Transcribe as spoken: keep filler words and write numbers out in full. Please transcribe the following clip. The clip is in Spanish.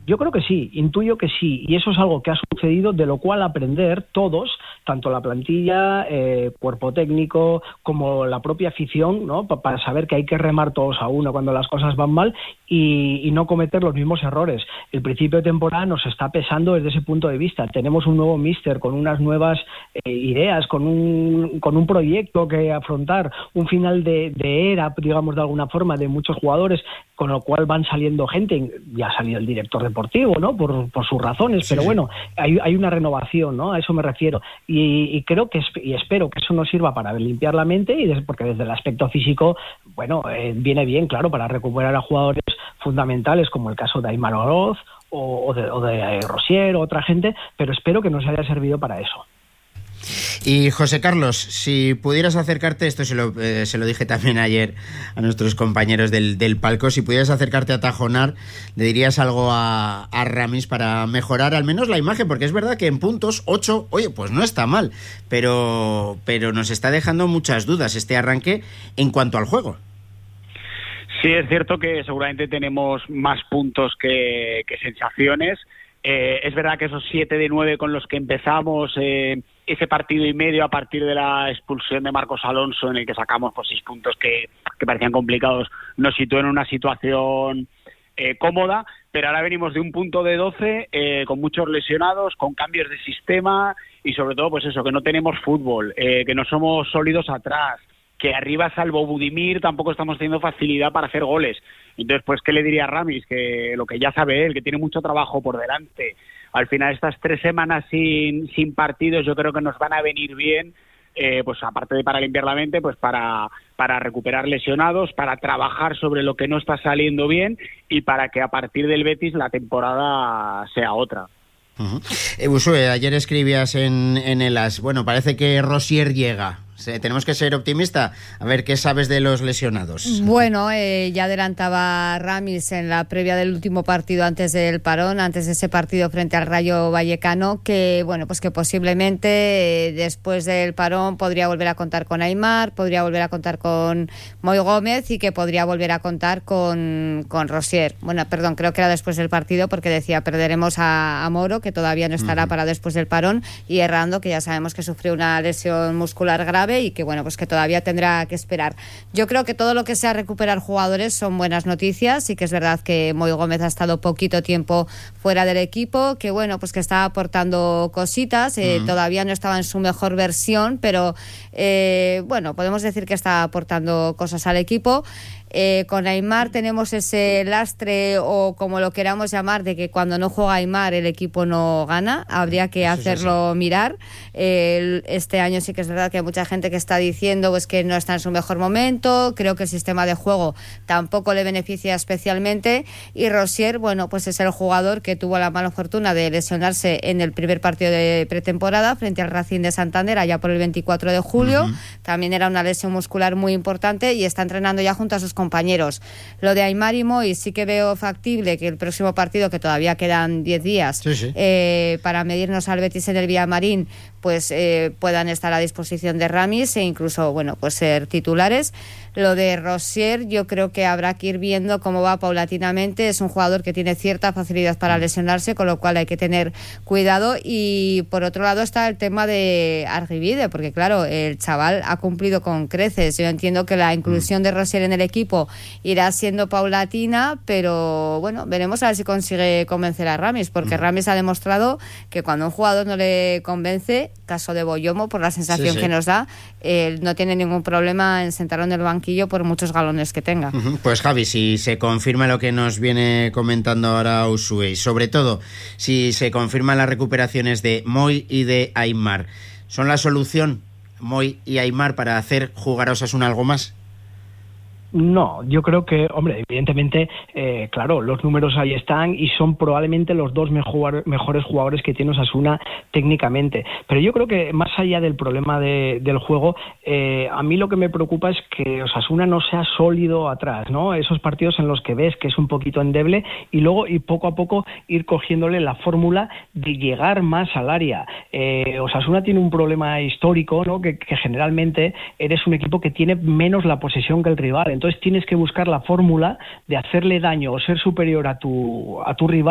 Yo creo que sí, intuyo que sí, y eso es algo que ha sucedido, de lo cual aprender todos, tanto la plantilla, eh, cuerpo técnico, como la propia afición, ¿no? Pa- para saber que hay que remar todos a uno cuando las cosas van mal y, y no cometer los mismos errores. El principio de temporada nos está pesando desde ese punto de vista. Tenemos un nuevo míster con unas nuevas eh, ideas, con un, con un proyecto que afrontar, un final de, de era, digamos de alguna forma, de muchos jugadores, con lo cual van saliendo gente, ya ha salido el director deportivo, ¿no? Por, por sus razones, Sí, pero sí. bueno, hay, hay una renovación, ¿no? A eso me refiero. Y, y creo que y espero que eso nos sirva para limpiar la mente, y des, porque desde el aspecto físico, bueno, eh, viene bien, claro, para recuperar a jugadores fundamentales, como el caso de Aimar Oroz o, o de, o de eh, Rosier o otra gente, pero espero que nos haya servido para eso. Y José Carlos, si pudieras acercarte, esto se lo, eh, se lo dije también ayer a nuestros compañeros del, del palco, si pudieras acercarte a Tajonar, ¿le dirías algo a, a Ramis para mejorar al menos la imagen? Porque es verdad que en puntos, ocho, oye, pues no está mal, pero, pero nos está dejando muchas dudas este arranque en cuanto al juego. Sí, es cierto que seguramente tenemos más puntos que, que sensaciones. Eh, es verdad que esos siete de nueve con los que empezamos eh, ese partido y medio a partir de la expulsión de Marcos Alonso, en el que sacamos pues, seis puntos que, que parecían complicados, nos situó en una situación eh, cómoda, pero ahora venimos de un punto de doce eh, con muchos lesionados, con cambios de sistema y sobre todo pues eso, que no tenemos fútbol, eh, que no somos sólidos atrás, que arriba, salvo Budimir, tampoco estamos teniendo facilidad para hacer goles. Entonces, pues, ¿qué le diría a Ramis? Que lo que ya sabe él, que tiene mucho trabajo por delante. Al final, estas tres semanas sin, sin partidos, yo creo que nos van a venir bien, eh, pues aparte de para limpiar la mente, pues para, para recuperar lesionados, para trabajar sobre lo que no está saliendo bien y para que a partir del Betis la temporada sea otra. Uh-huh. Eh, Usue, ayer escribías en, en el As, bueno, parece que Rosier llega. Tenemos que ser optimistas. A ver, ¿qué sabes de los lesionados? Bueno, eh, ya adelantaba Ramis en la previa del último partido antes del parón, antes de ese partido frente al Rayo Vallecano, que bueno, pues que posiblemente eh, después del parón podría volver a contar con Aimar, podría volver a contar con Moy Gómez y que podría volver a contar con, con Rosier. Bueno, perdón, creo que era después del partido porque decía perderemos a, a Moro, que todavía no estará uh-huh. para después del parón, y Errando, que ya sabemos que sufrió una lesión muscular grave y que bueno, pues que todavía tendrá que esperar. Yo creo que todo lo que sea recuperar jugadores son buenas noticias, y que es verdad que Moy Gómez ha estado poquito tiempo fuera del equipo, que bueno, pues que está aportando cositas, eh, uh-huh. todavía no estaba en su mejor versión, pero eh, bueno, podemos decir que está aportando cosas al equipo. Eh, con Aimar tenemos ese lastre, o como lo queramos llamar, de que cuando no juega Aimar el equipo no gana. Habría que hacerlo sí, sí, sí. mirar. Eh, este año sí que es verdad que hay mucha gente que está diciendo pues que no está en su mejor momento. Creo que el sistema de juego tampoco le beneficia especialmente. Y Rosier, bueno, pues es el jugador que tuvo la mala fortuna de lesionarse en el primer partido de pretemporada frente al Racing de Santander allá por el veinticuatro de julio. Uh-huh. También era una lesión muscular muy importante y está entrenando ya junto a sus compañeros. Lo de Aimar y Moy sí que veo factible que el próximo partido, que todavía quedan diez días sí, sí. Eh, para medirnos al Betis en el Villamarín, pues eh, puedan estar a disposición de Ramis e incluso, bueno, pues ser titulares. Lo de Rosier yo creo que habrá que ir viendo cómo va paulatinamente. Es un jugador que tiene cierta facilidad para lesionarse, con lo cual hay que tener cuidado. Y por otro lado está el tema de Argibide, porque claro, el chaval ha cumplido con creces. Yo entiendo que la inclusión de Rosier en el equipo irá siendo paulatina, pero bueno, veremos a ver si consigue convencer a Ramis, porque Ramis ha demostrado que cuando un jugador no le convence, caso de Boyomo, por la sensación sí, sí. que nos da, él no tiene ningún problema en sentarlo en el banquillo por muchos galones que tenga. Uh-huh. Pues Javi, si se confirma lo que nos viene comentando ahora Usue, y sobre todo si se confirman las recuperaciones de Moy y de Aimar, ¿son la solución Moy y Aimar para hacer jugar a Osasuna algo más? No, yo creo que, hombre, evidentemente, eh, claro, los números ahí están y son probablemente los dos mejor, mejores jugadores que tiene Osasuna técnicamente. Pero yo creo que más allá del problema de, del juego, eh, a mí lo que me preocupa es que Osasuna no sea sólido atrás, ¿no? Esos partidos en los que ves que es un poquito endeble y luego y poco a poco ir cogiéndole la fórmula de llegar más al área. Eh, Osasuna tiene un problema histórico, ¿no? Que, que generalmente eres un equipo que tiene menos la posesión que el rival. Entonces tienes que buscar la fórmula de hacerle daño o ser superior a tu, a tu rival